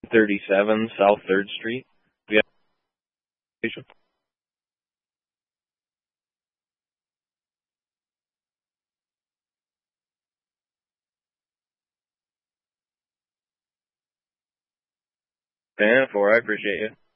37 South 3rd Street. Yeah. 10-4, I appreciate you.